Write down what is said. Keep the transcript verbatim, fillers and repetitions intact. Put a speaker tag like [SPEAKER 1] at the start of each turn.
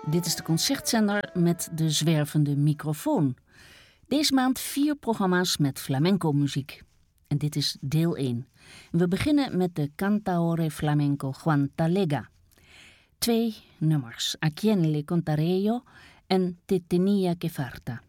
[SPEAKER 1] Dit is de concertzender met de zwervende microfoon. Deze maand vier programma's met flamenco-muziek. En dit is deel één. We beginnen met de cantaore flamenco Juan Talega. Twee nummers, A quien le contaré yo en Te tenía que falta.